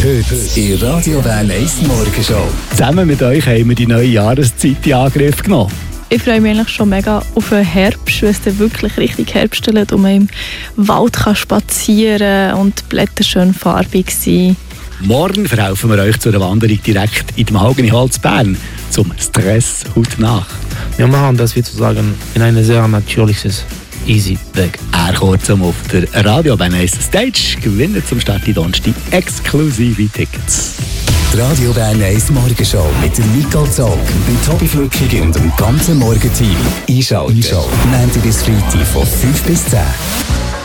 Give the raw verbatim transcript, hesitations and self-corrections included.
Heute in Radio Bern eins Morgenshow. Zusammen mit euch haben wir die neue Jahreszeit in Angriff genommen. Ich freue mich eigentlich schon mega auf den Herbst, weil es dann wirklich richtig herbstelt und man im Wald kann spazieren und die Blätter schön farbig sind. Morgen verhelfen wir euch zu einer Wanderung direkt in dem Mahogany Holz Bern zum Stress heute Nacht. Wir machen das, wie zu sagen, in ein sehr natürliches, easy Weg. Er kurzum auf der Radio Bern eins Stage gewinnt zum Start in Donnerstag exklusive Tickets. Die Radio Bern eins Morgenshow mit der Nicole Zog, dem Tobi Flückig und dem ganzen Morgenteam. Einschalten. Einschalten. Montag bis Freitag von fünf bis zehn.